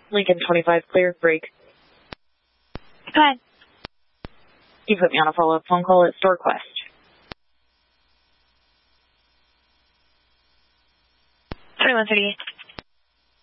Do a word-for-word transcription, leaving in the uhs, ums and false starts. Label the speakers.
Speaker 1: Lincoln twenty-five, clear, break.
Speaker 2: Go ahead.
Speaker 1: You put me on a follow-up phone call at StoreQuest.
Speaker 2: twenty-one thirty-eight.